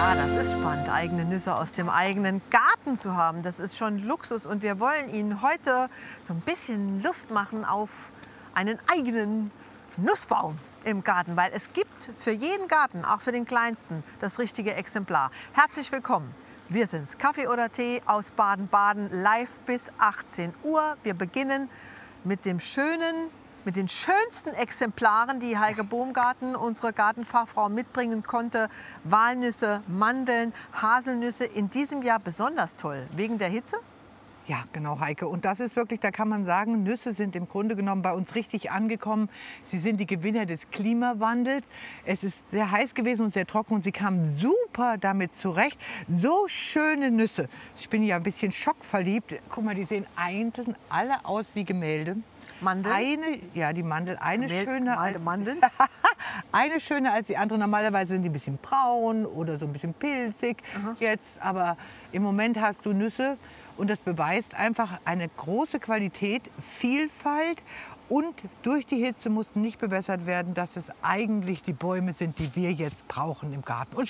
Ja, das ist spannend, eigene Nüsse aus dem eigenen Garten zu haben. Das ist schon Luxus und wir wollen Ihnen heute so ein bisschen Lust machen auf einen eigenen Nussbaum im Garten, weil es gibt für jeden Garten, auch für den kleinsten, das richtige Exemplar. Herzlich willkommen. Wir sind's, Kaffee oder Tee aus Baden-Baden, live bis 18 Uhr. Wir beginnen mit den schönsten Exemplaren, die Heike Bohmgarten, unsere Gartenfachfrau, mitbringen konnte. Walnüsse, Mandeln, Haselnüsse, in diesem Jahr besonders toll, wegen der Hitze? Ja, genau, Heike. Und das ist wirklich, da kann man sagen, Nüsse sind im Grunde genommen bei uns richtig angekommen. Sie sind die Gewinner des Klimawandels. Es ist sehr heiß gewesen und sehr trocken und sie kamen super damit zurecht. So schöne Nüsse. Ich bin ja ein bisschen schockverliebt. Guck mal, die sehen einzeln alle aus wie Gemälde. Mandeln? Die Mandel, eine schöner als, Mandeln. eine schöner als die andere. Normalerweise sind die ein bisschen braun oder so ein bisschen pilzig jetzt. Aber im Moment hast du Nüsse. Und das beweist einfach eine große Qualität, Vielfalt. Und durch die Hitze mussten nicht bewässert werden, dass es eigentlich die Bäume sind, die wir jetzt brauchen im Garten. Und